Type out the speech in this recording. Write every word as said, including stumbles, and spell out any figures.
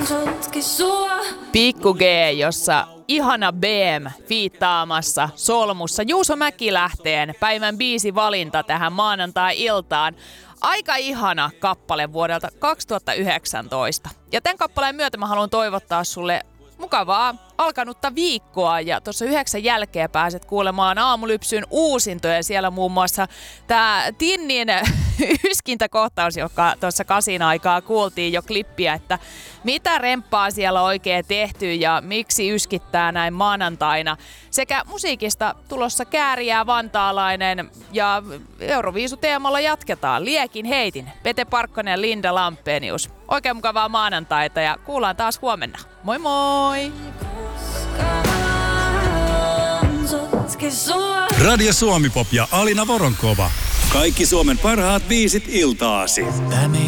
Pikku G, jossa ihana B M fiittaamassa Solmussa. Juuso Mäkilähteen päivän biisi valinta tähän maanantai-iltaan. Aika ihana kappale vuodelta kaksituhattayhdeksäntoista. Ja tämän kappaleen myötä mä haluan toivottaa sulle mukavaa alkanutta viikkoa ja tuossa yhdeksän jälkeen pääset kuulemaan Aamulypsyn uusintoja. Siellä muun muassa tämä Tinnin yskintäkohtaus, joka tuossa kasin aikaa kuultiin jo klippiä, että mitä remppaa siellä oikein tehty ja miksi yskittää näin maanantaina. Sekä musiikista tulossa Kääriä vantaalainen ja Euroviisu-teemalla jatketaan. Liekin heitin. Pete Parkkonen ja Linda Lampenius. Oikein mukavaa maanantaita ja kuullaan taas huomenna. Moi moi! Radio Suomi Pop ja Alina Voronkova. Kaikki Suomen parhaat biisit iltaasi.